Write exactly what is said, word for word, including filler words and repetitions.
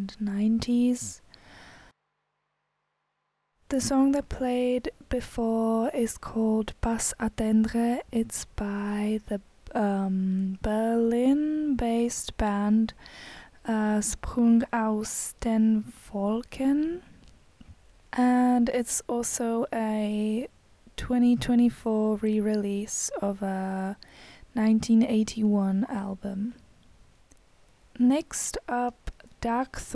and nineties. The song that played before is called Pas Attendre. It's by the um, Berlin-based band uh, Sprung aus den Wolken, and it's also a twenty twenty-four re-release of a nineteen eighty-one album. Next up, Dark